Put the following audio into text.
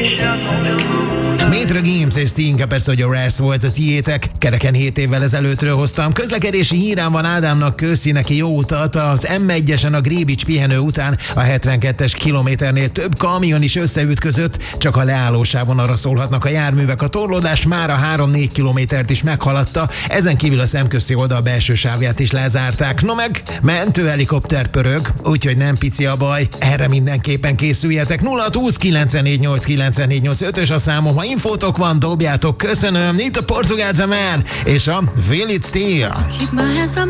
Maitre Games és Sting, persze, hogy a Rest volt a tiétek. Kereken 7 évvel ezelőttről hoztam. Közlekedési hírám van Ádámnak, köszi neki jó utat. Az M1-esen a Grébics pihenő után a 72-es kilométernél több kamion is összeütközött, csak a leállósávon arra szólhatnak a járművek. A torlódás már a 3-4 kilométert is meghaladta, ezen kívül a szemközti oldal belső sávját is lezárták. No meg mentőhelikopter pörög, úgyhogy nem pici a baj. Erre mindenképpen készüljetek. 0620 948 948 5-ös a számom, ha infótok van, dobjátok, köszönöm. Itt a Portugál Zaman és a Feel It Still.